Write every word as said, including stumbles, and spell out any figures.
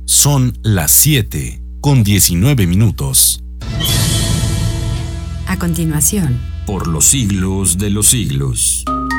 Son las siete con diecinueve minutos. A continuación, por los siglos de los siglos.